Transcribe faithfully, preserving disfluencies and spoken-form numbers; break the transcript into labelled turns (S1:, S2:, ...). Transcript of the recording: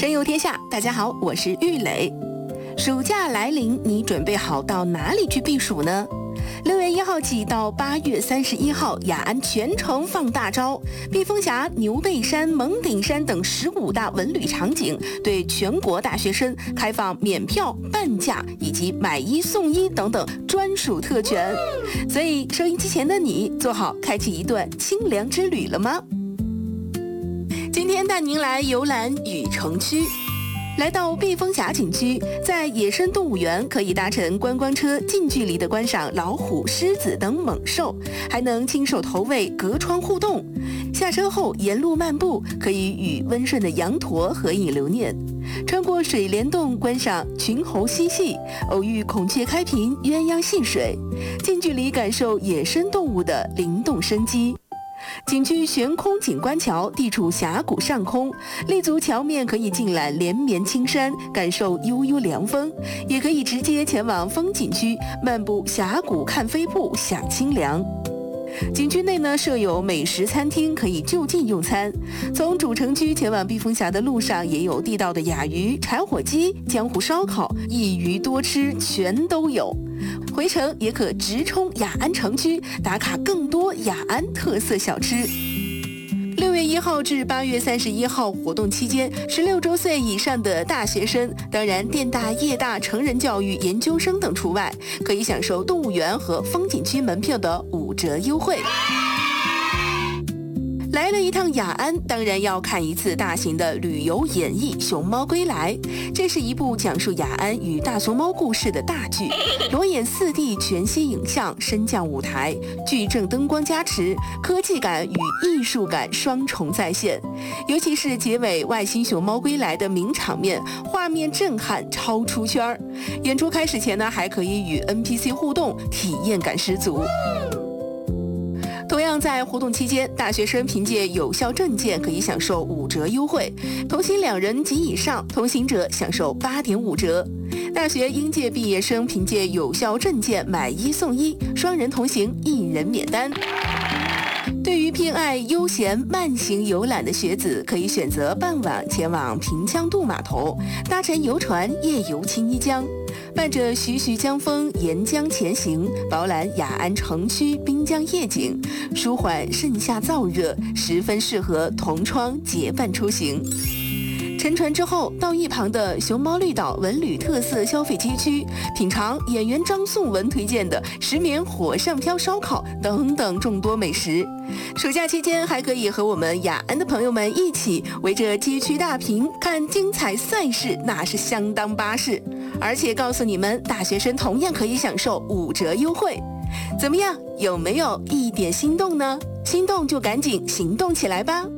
S1: 神游天下，大家好，我是玉磊。暑假来临，你准备好到哪里去避暑呢？六月一号起到八月三十一号，雅安全程放大招，避风峡、牛背山、蒙顶山等十五大文旅场景对全国大学生开放免票、半价以及买一送一等等专属特权。所以收音机前的你，做好开启一段清凉之旅了吗？今天带您来游览雨城区。来到避风峡景区，在野生动物园可以搭乘观光车近距离的观赏老虎、狮子等猛兽，还能亲手投喂、隔窗互动。下车后沿路漫步，可以与温顺的羊驼合影留念。穿过水帘洞观赏群猴嬉戏，偶遇孔雀开屏、鸳鸯戏水，近距离感受野生动物的灵动生机。景区悬空景观桥地处峡谷上空，立足桥面可以尽览连绵青山，感受悠悠凉风，也可以直接前往风景区漫步峡谷看飞瀑享清凉。景区内呢设有美食餐厅，可以就近用餐。从主城区前往避风峡的路上，也有地道的雅鱼、柴火鸡、江湖烧烤，一鱼多吃全都有。回程也可直冲雅安城区，打卡更多雅安特色小吃。六月一号至八月三十一号活动期间，十六周岁以上的大学生，当然电大、业大、成人教育研究生等除外，可以享受动物园和风景区门票的五折优惠。来了一趟雅安，当然要看一次大型的旅游演绎《熊猫归来》。这是一部讲述雅安与大熊猫故事的大剧，裸眼 四 D 全息影像，升降舞台，矩阵灯光加持，科技感与艺术感双重再现。尤其是结尾外星熊猫归来的名场面，画面震撼，超出圈儿。演出开始前呢，还可以与 N P C 互动，体验感十足。同样在活动期间，大学生凭借有效证件可以享受五折优惠，同行两人及以上同行者享受 八点五折。大学应届毕业生凭借有效证件买一送一，双人同行一人免单。对于偏爱悠闲慢行游览的学子，可以选择傍晚前往平羌渡码头，搭乘游船夜游青衣江，伴着徐徐江风沿江前行，饱览雅安城区滨江夜景，舒缓盛夏燥热，十分适合同窗结伴出行。乘船之后，到一旁的熊猫绿岛文旅特色消费街区，品尝演员张颂文推荐的石棉火上漂烧烤等等众多美食。暑假期间还可以和我们雅安的朋友们一起围着街区大屏看精彩赛事，那是相当巴适。而且告诉你们，大学生同样可以享受五折优惠。怎么样，有没有一点心动呢？心动就赶紧行动起来吧！